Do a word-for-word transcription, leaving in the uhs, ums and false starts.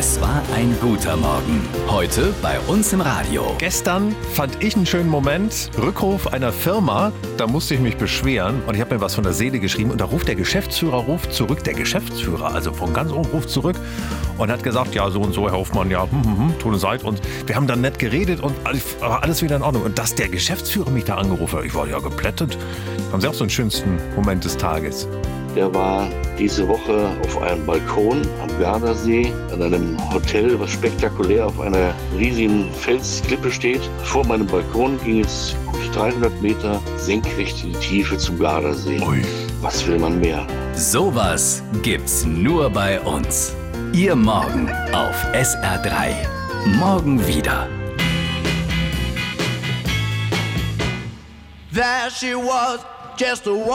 Es war ein guter Morgen. Heute bei uns im Radio. Gestern fand ich einen schönen Moment. Rückruf einer Firma, da musste ich mich beschweren und ich habe mir was von der Seele geschrieben und da ruft der Geschäftsführer ruft zurück, der Geschäftsführer, also von ganz oben ruft zurück und hat gesagt, ja so und so, Herr Hoffmann, ja, hm, hm, hm, tut uns leid. Und wir haben dann nett geredet und war alles wieder in Ordnung. Und dass der Geschäftsführer mich da angerufen hat, ich war ja geplättet. Haben Sie auch so einen schönsten Moment des Tages? Der war diese Woche auf einem Balkon am Gardasee, an einem Hotel, was spektakulär auf einer riesigen Felsklippe steht. Vor meinem Balkon ging es gut dreihundert Meter senkrecht in die Tiefe zum Gardasee. Ui. Was will man mehr? Sowas gibt's nur bei uns. Ihr Morgen auf S R drei. Morgen wieder. There she was, just a